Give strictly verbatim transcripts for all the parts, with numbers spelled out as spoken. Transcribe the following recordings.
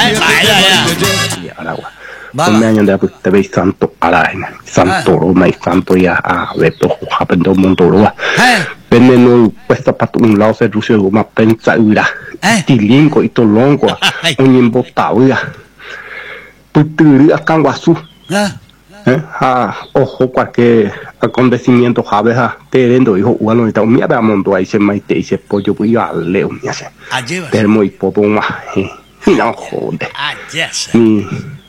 Aragua. Con años de te veis santo araina, santo Roma y santo ya a veto hapendo montoroa. Veneno puesta para un lado se rusia uma pensa ira. Tilingo y tolongo, un imbotado ya. Puturi akanguasu. Ah, ojo cualquier acontecimiento jabeja terendo hijo uno y tal mi había montado ahí se maite y se pollo pues yo leo mi hace. Termo y popo más. No jode. Mi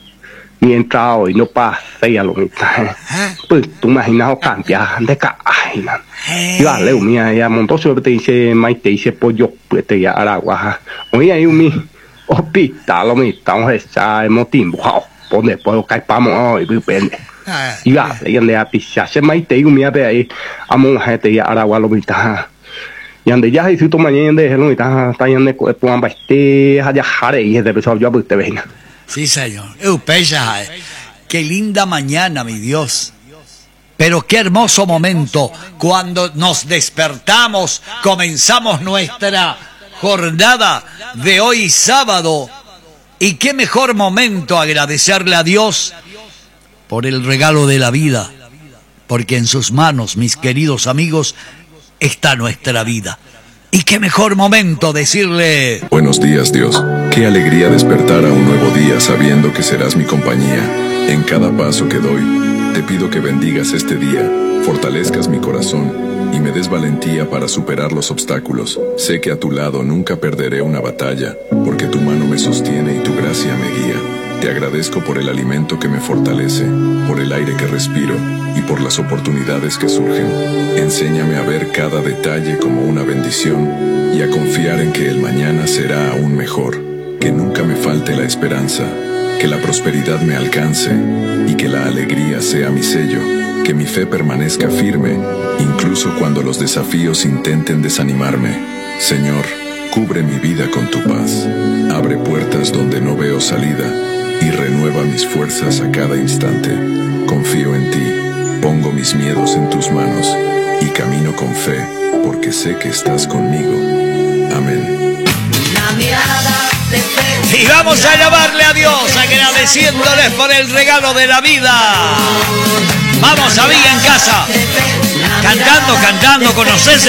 mi entrado y no pasa ya lo mismo. Pues tú imaginas cambia de ca ay man. Yo leo mi ya montó sobre te dice maite y se pollo pues te ya Aragua. Oye ahí mi hospital lo mi estamos esa emotivo. Pone puedo caer pamo hoy pende. Ya le le a pisar se maite y mi ave ahí amon gente ya Aragua lo mi ta. Y ande ya si tú mañana de lo mi ta está yendo con puan baste allá jare y de pesar yo pues te venga. Sí, señor. Eupeya, qué linda mañana, mi Dios. Pero qué hermoso momento cuando nos despertamos, comenzamos nuestra jornada de hoy sábado. Y qué mejor momento agradecerle a Dios por el regalo de la vida, porque en sus manos, mis queridos amigos, está nuestra vida. Y qué mejor momento decirle: buenos días, Dios. Qué alegría despertar a un nuevo día sabiendo que serás mi compañía en cada paso que doy. Te pido que bendigas este día, fortalezcas mi corazón y me des valentía para superar los obstáculos. Sé que a tu lado nunca perderé una batalla, porque tu mano me sostiene y tu gracia me guía. Te agradezco por el alimento que me fortalece, por el aire que respiro y por las oportunidades que surgen. Enséñame a ver cada detalle como una bendición y a confiar en que el mañana será aún mejor. Que nunca me falte la esperanza, que la prosperidad me alcance y que la alegría sea mi sello. Que mi fe permanezca firme, incluso cuando los desafíos intenten desanimarme. Señor, cubre mi vida con tu paz. Abre puertas donde no veo salida y renueva mis fuerzas a cada instante. Confío en ti, pongo mis miedos en tus manos y camino con fe, porque sé que estás conmigo. Amén. Una mirada de fe. Y vamos a alabarle a Dios, agradeciéndoles por el regalo de la vida. Vamos, Abby, en casa. Cantando, cantando, ¿conoces